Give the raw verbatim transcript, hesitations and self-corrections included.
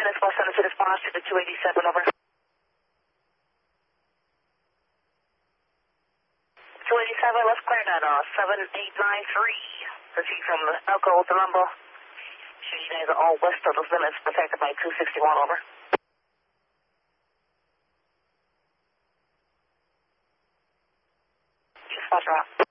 Dennis West Center to response to the two eighty-seven, over. two eighty-seven, let's clear that off. seven eight nine three. Proceed from Elko to Lumbo. Shady days are all west of those limits, protected by two sixty-one, over. Spot drop.